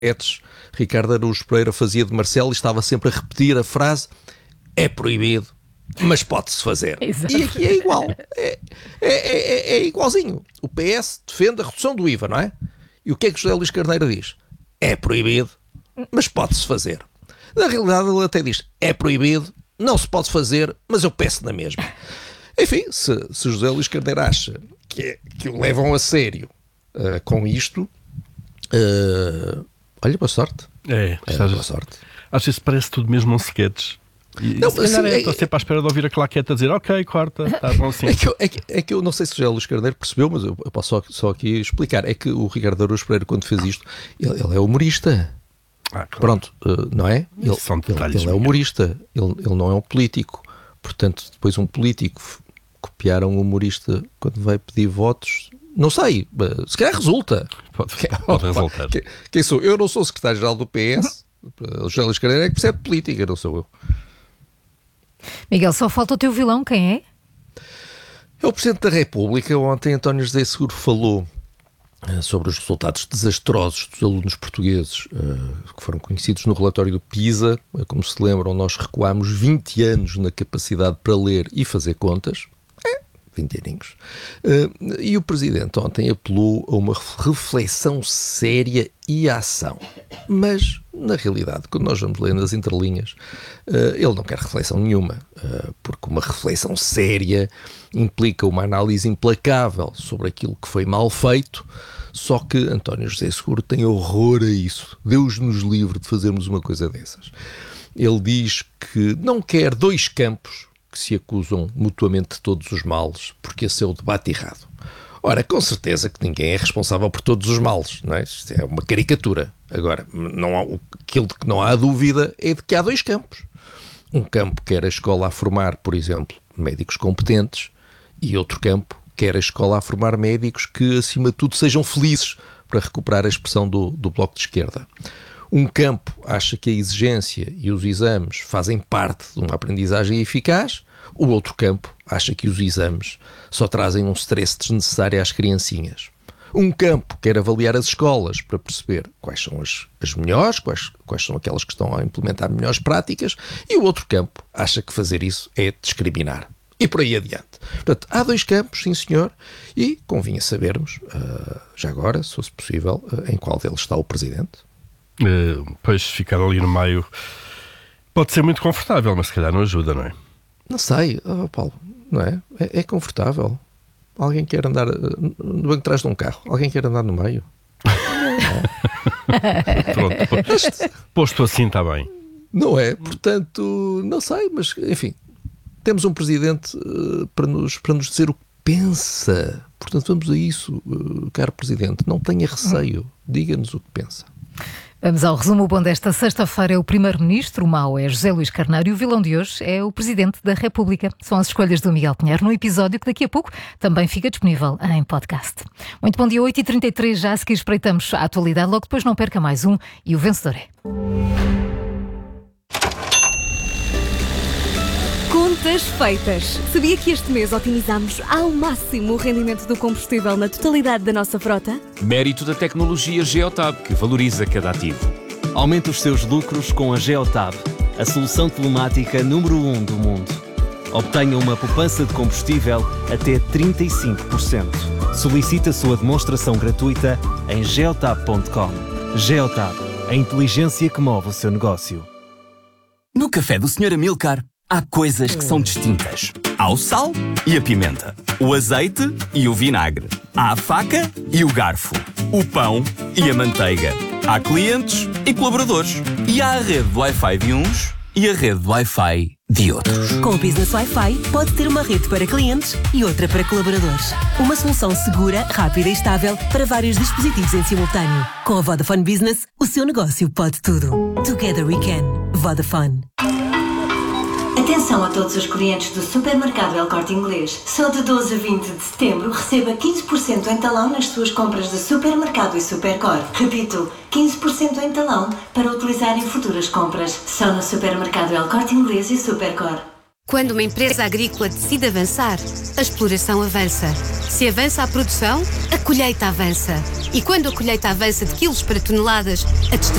Ricardo Araújo Pereira fazia de Marcelo e estava sempre a repetir a frase: é proibido, mas pode-se fazer. Exato. E aqui é igual. É igualzinho. O PS defende a redução do IVA, não é? E o que é que José Luís Carneiro diz? É proibido, mas pode-se fazer. Na realidade ele até diz: é proibido, não se pode fazer, mas eu peço na mesma. Enfim, se José Luís Carneiro acha que o levam a sério com isto, olha, boa sorte. Boa sorte. Às vezes parece tudo mesmo um sketch. Se calhar estou sempre à espera de ouvir a claqueta dizer: ok, corta, está bom assim. É que eu não sei se o José Luís Carneiro percebeu, mas eu posso só aqui explicar. É que o Ricardo Araújo Pereira, quando fez isto, ele é humorista. Claro. Pronto, não é? Ele é humorista, ele não é um político. Portanto, depois um político copiar um humorista quando vai pedir votos, não sei, se calhar resulta. Pode resultar. Quem sou? Eu não sou o secretário-geral do PS. O José Luís Carneiro é que percebe política, não sou eu. Miguel, só falta o teu vilão, quem é? É o Presidente da República. Ontem António José Seguro falou sobre os resultados desastrosos dos alunos portugueses que foram conhecidos no relatório do PISA. Como se lembram, nós recuámos 20 anos na capacidade para ler e fazer contas. 20 aninhos. E o Presidente ontem apelou a uma reflexão séria e ação. Mas, na realidade, quando nós vamos ler nas entrelinhas, ele não quer reflexão nenhuma, porque uma reflexão séria implica uma análise implacável sobre aquilo que foi mal feito, só que António José Seguro tem horror a isso. Deus nos livre de fazermos uma coisa dessas. Ele diz que não quer dois campos que se acusam mutuamente de todos os males, porque esse é o debate errado. Ora, com certeza que ninguém é responsável por todos os males, não é? Isto é uma caricatura. Agora, aquilo de que não há dúvida é de que há dois campos. Um campo quer a escola a formar, por exemplo, médicos competentes, e outro campo quer a escola a formar médicos que, acima de tudo, sejam felizes, para recuperar a expressão do Bloco de Esquerda. Um campo acha que a exigência e os exames fazem parte de uma aprendizagem eficaz, o outro campo acha que os exames só trazem um stress desnecessário às criancinhas. Um campo quer avaliar as escolas para perceber quais são as melhores, quais são aquelas que estão a implementar melhores práticas, e o outro campo acha que fazer isso é discriminar. E por aí adiante. Portanto, há dois campos, sim senhor, e convinha sabermos, já agora, se fosse possível, em qual deles está o Presidente. Pois ficar ali no meio pode ser muito confortável, mas se calhar não ajuda, não é? Não sei, Paulo, não é? É confortável. Alguém quer andar no banco de trás de um carro, alguém quer andar no meio. Pronto, posto assim está bem. Não é? Portanto, não sei, mas enfim, temos um Presidente para nos dizer o que pensa. Portanto, vamos a isso, caro Presidente. Não tenha receio, diga-nos o que pensa. Vamos ao resumo. O bom desta sexta-feira é o Primeiro-Ministro, o mau é José Luís Carneiro e o vilão de hoje é o Presidente da República. São as escolhas do Miguel Pinheiro num episódio que daqui a pouco também fica disponível em podcast. Muito bom dia, 8h33, já a seguir espreitamos a atualidade, logo depois não perca mais um e o vencedor é... Contas feitas. Sabia que este mês otimizamos ao máximo o rendimento do combustível na totalidade da nossa frota? Mérito da tecnologia Geotab, que valoriza cada ativo. Aumente os seus lucros com a Geotab, a solução telemática número 1 do mundo. Obtenha uma poupança de combustível até 35%. Solicite a sua demonstração gratuita em geotab.com. Geotab, a inteligência que move o seu negócio. No café do Sr. Amilcar, há coisas que são distintas. Há o sal e a pimenta, o azeite e o vinagre, há a faca e o garfo, o pão e a manteiga. Há clientes e colaboradores. E há a rede de Wi-Fi de uns e a rede de Wi-Fi de outros. Com o Business Wi-Fi, pode ter uma rede para clientes e outra para colaboradores. Uma solução segura, rápida e estável para vários dispositivos em simultâneo. Com a Vodafone Business, o seu negócio pode tudo. Together we can. Vodafone. Atenção a todos os clientes do Supermercado El Corte Inglês. Só de 12 a 20 de setembro receba 15% em talão nas suas compras de supermercado e Supercor. Repito, 15% em talão para utilizar em futuras compras. Só no Supermercado El Corte Inglês e Supercor. Quando uma empresa agrícola decide avançar, a exploração avança. Se avança a produção, a colheita avança. E quando a colheita avança de quilos para toneladas, a distribuição